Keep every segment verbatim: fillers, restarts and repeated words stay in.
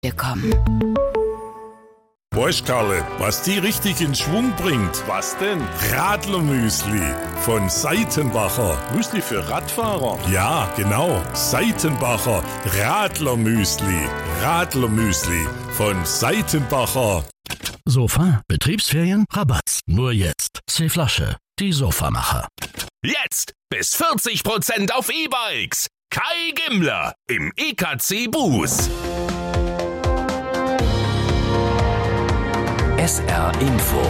Willkommen. Weißt Karle, was die richtig in Schwung bringt? Was denn? Radlermüsli von Seitenbacher. Müsli für Radfahrer? Ja, genau. Seitenbacher Radlermüsli. Radlermüsli von Seitenbacher. Sofa, Betriebsferien, Rabatt. Nur jetzt. C-Flasche, die Sofamacher. Jetzt bis vierzig Prozent auf E-Bikes. Kai Gimmler im E K C Buß. S R Info.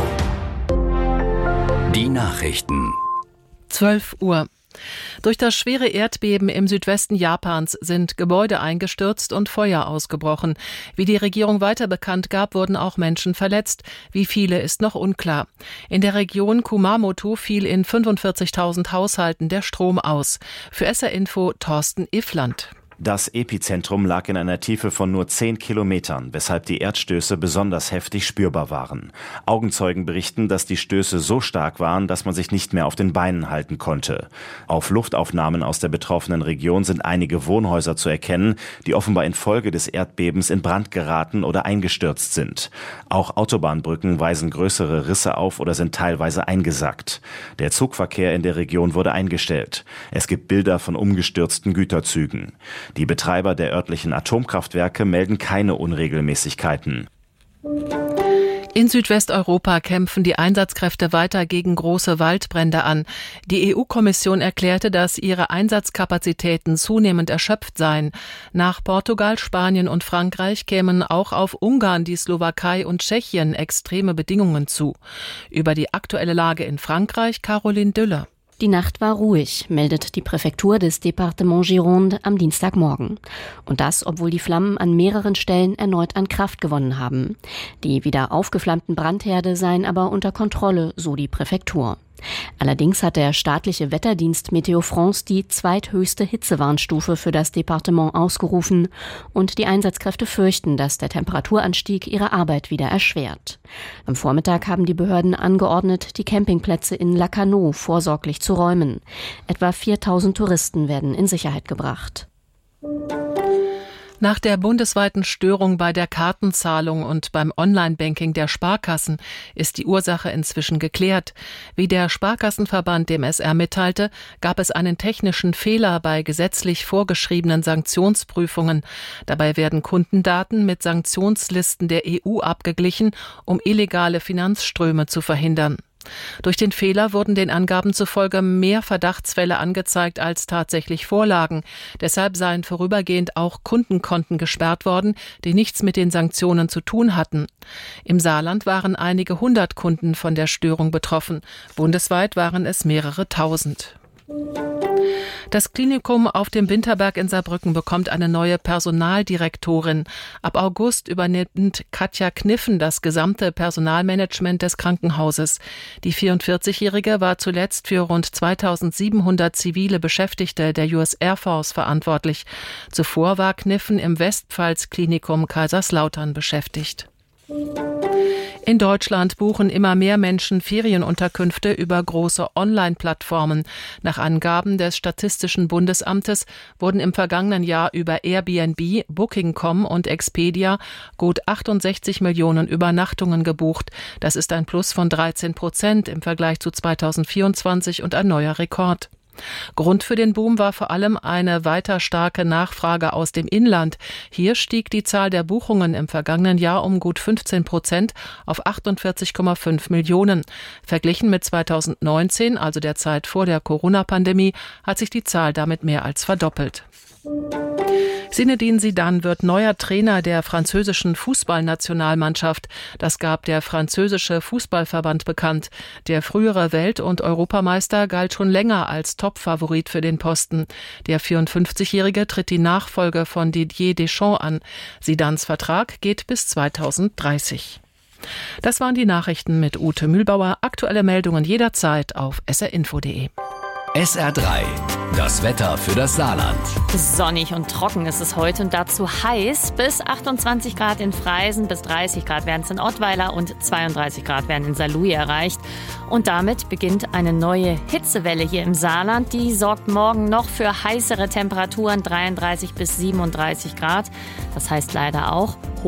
Die Nachrichten. zwölf Uhr. Durch das schwere Erdbeben im Südwesten Japans sind Gebäude eingestürzt und Feuer ausgebrochen. Wie die Regierung weiter bekannt gab, wurden auch Menschen verletzt. Wie viele ist noch unklar. In der Region Kumamoto fiel in fünfundvierzigtausend Haushalten der Strom aus. Für S R Info Thorsten Iffland. Das Epizentrum lag in einer Tiefe von nur zehn Kilometern, weshalb die Erdstöße besonders heftig spürbar waren. Augenzeugen berichten, dass die Stöße so stark waren, dass man sich nicht mehr auf den Beinen halten konnte. Auf Luftaufnahmen aus der betroffenen Region sind einige Wohnhäuser zu erkennen, die offenbar infolge des Erdbebens in Brand geraten oder eingestürzt sind. Auch Autobahnbrücken weisen größere Risse auf oder sind teilweise eingesackt. Der Zugverkehr in der Region wurde eingestellt. Es gibt Bilder von umgestürzten Güterzügen. Die Betreiber der örtlichen Atomkraftwerke melden keine Unregelmäßigkeiten. In Südwesteuropa kämpfen die Einsatzkräfte weiter gegen große Waldbrände an. Die E U-Kommission erklärte, dass ihre Einsatzkapazitäten zunehmend erschöpft seien. Nach Portugal, Spanien und Frankreich kämen auch auf Ungarn, die Slowakei und Tschechien extreme Bedingungen zu. Über die aktuelle Lage in Frankreich Caroline Düller. Die Nacht war ruhig, meldet die Präfektur des Département Gironde am Dienstagmorgen. Und das, obwohl die Flammen an mehreren Stellen erneut an Kraft gewonnen haben. Die wieder aufgeflammten Brandherde seien aber unter Kontrolle, so die Präfektur. Allerdings hat der staatliche Wetterdienst Météo France die zweithöchste Hitzewarnstufe für das Departement ausgerufen und die Einsatzkräfte fürchten, dass der Temperaturanstieg ihre Arbeit wieder erschwert. Am Vormittag haben die Behörden angeordnet, die Campingplätze in Lacanau vorsorglich zu räumen. Etwa viertausend Touristen werden in Sicherheit gebracht. Nach der bundesweiten Störung bei der Kartenzahlung und beim Online-Banking der Sparkassen ist die Ursache inzwischen geklärt. Wie der Sparkassenverband dem S R mitteilte, gab es einen technischen Fehler bei gesetzlich vorgeschriebenen Sanktionsprüfungen. Dabei werden Kundendaten mit Sanktionslisten der E U abgeglichen, um illegale Finanzströme zu verhindern. Durch den Fehler wurden den Angaben zufolge mehr Verdachtsfälle angezeigt, als tatsächlich vorlagen. Deshalb seien vorübergehend auch Kundenkonten gesperrt worden, die nichts mit den Sanktionen zu tun hatten. Im Saarland waren einige hundert Kunden von der Störung betroffen. Bundesweit waren es mehrere tausend. Das Klinikum auf dem Winterberg in Saarbrücken bekommt eine neue Personaldirektorin. Ab August übernimmt Katja Kniffen das gesamte Personalmanagement des Krankenhauses. Die vierundvierzigjährige war zuletzt für rund zweitausendsiebenhundert zivile Beschäftigte der U S Air Force verantwortlich. Zuvor war Kniffen im Westpfalz-Klinikum Kaiserslautern beschäftigt. In Deutschland buchen immer mehr Menschen Ferienunterkünfte über große Online-Plattformen. Nach Angaben des Statistischen Bundesamtes wurden im vergangenen Jahr über Airbnb, Booking Punkt com und Expedia gut achtundsechzig Millionen Übernachtungen gebucht. Das ist ein Plus von dreizehn Prozent im Vergleich zu zweitausendvierundzwanzig und ein neuer Rekord. Grund für den Boom war vor allem eine weiter starke Nachfrage aus dem Inland. Hier stieg die Zahl der Buchungen im vergangenen Jahr um gut fünfzehn Prozent auf achtundvierzig Komma fünf Millionen. Verglichen mit zweitausendneunzehn, also der Zeit vor der Corona-Pandemie, hat sich die Zahl damit mehr als verdoppelt. Zinedine Zidane wird neuer Trainer der französischen Fußballnationalmannschaft. Das gab der französische Fußballverband bekannt. Der frühere Welt- und Europameister galt schon länger als Topfavorit für den Posten. Der vierundfünfzigjährige tritt die Nachfolge von Didier Deschamps an. Zidanes Vertrag geht bis zweitausenddreißig. Das waren die Nachrichten mit Ute Mühlbauer. Aktuelle Meldungen jederzeit auf s r info punkt d e. S R drei. Das Wetter für das Saarland. Sonnig und trocken ist es heute und dazu heiß. Bis achtundzwanzig Grad in Freisen, bis dreißig Grad werden es in Ottweiler und zweiunddreißig Grad werden in Saarlouis erreicht. Und damit beginnt eine neue Hitzewelle hier im Saarland. Die sorgt morgen noch für heißere Temperaturen, dreiunddreißig bis siebenunddreißig Grad. Das heißt leider auch